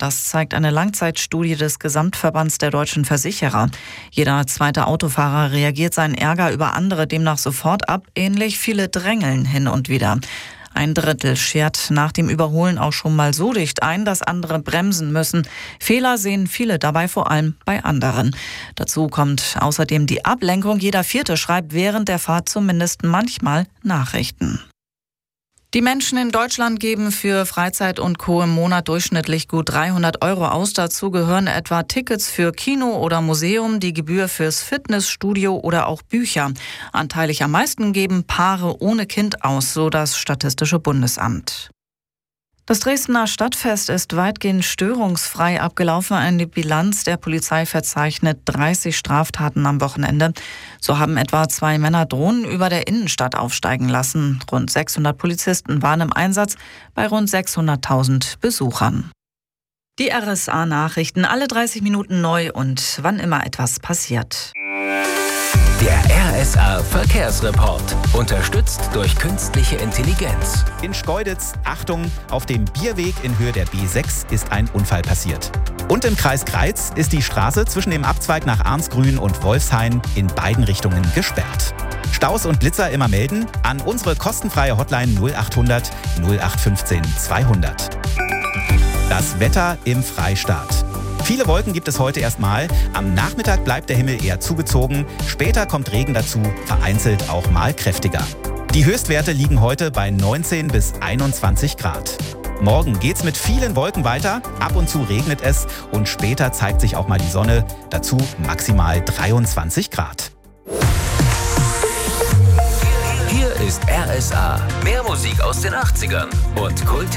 Das zeigt eine Langzeitstudie des Gesamtverbands der deutschen Versicherer. Jeder zweite Autofahrer reagiert seinen Ärger über andere demnach sofort ab. Ähnlich viele drängeln hin und wieder. 1/3 schert nach dem Überholen auch schon mal so dicht ein, dass andere bremsen müssen. Fehler sehen viele dabei vor allem bei anderen. Dazu kommt außerdem die Ablenkung. Jeder Vierte schreibt während der Fahrt zumindest manchmal Nachrichten. Die Menschen in Deutschland geben für Freizeit und Co. im Monat durchschnittlich gut 300 € aus. Dazu gehören etwa Tickets für Kino oder Museum, die Gebühr fürs Fitnessstudio oder auch Bücher. Anteilig am meisten geben Paare ohne Kind aus, so das Statistische Bundesamt. Das Dresdner Stadtfest ist weitgehend störungsfrei abgelaufen. Eine Bilanz der Polizei verzeichnet 30 Straftaten am Wochenende. So haben etwa 2 Männer Drohnen über der Innenstadt aufsteigen lassen. Rund 600 Polizisten waren im Einsatz bei rund 600.000 Besuchern. Die RSA-Nachrichten, alle 30 Minuten neu und wann immer etwas passiert. Der RSA-Verkehrsreport, unterstützt durch künstliche Intelligenz. In Schkeuditz, Achtung, auf dem Bierweg in Höhe der B6 ist ein Unfall passiert. Und im Kreis Greiz ist die Straße zwischen dem Abzweig nach Arnsgrün und Wolfshain in beiden Richtungen gesperrt. Staus und Blitzer immer melden an unsere kostenfreie Hotline 0800 0815 200. Das Wetter im Freistaat. Viele Wolken gibt es heute erstmal. Am Nachmittag bleibt der Himmel eher zugezogen. Später kommt Regen dazu, vereinzelt auch mal kräftiger. Die Höchstwerte liegen heute bei 19 bis 21 Grad. Morgen geht's mit vielen Wolken weiter. Ab und zu regnet es und später zeigt sich auch mal die Sonne. Dazu maximal 23 Grad. Hier ist RSA. Mehr Musik aus den 80ern und Kult.